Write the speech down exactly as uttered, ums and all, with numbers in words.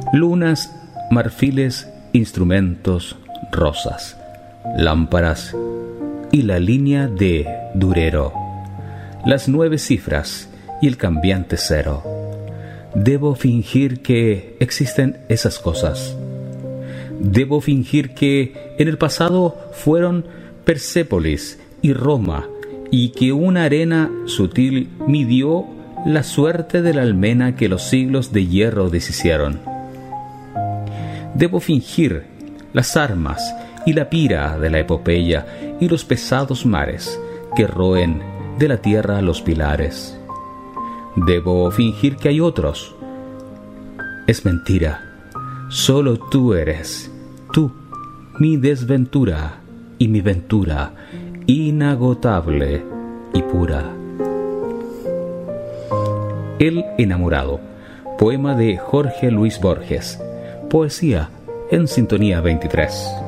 lunas, marfiles, instrumentos, rosas, lámparas y la línea de Durero, las nueve cifras y el cambiante cero. Debo fingir que existen esas cosas. Debo fingir que en el pasado fueron Persépolis y Roma, y que una arena sutil midió la suerte de la almena que los siglos de hierro deshicieron. Debo fingir las armas y la pira de la epopeya y los pesados mares que roen de la tierra los pilares. Debo fingir que hay otros. Es mentira. Solo tú eres, tú, mi desventura y mi ventura, inagotable y pura. El enamorado, poema de Jorge Luis Borges, poesía en Sintonía veintitrés.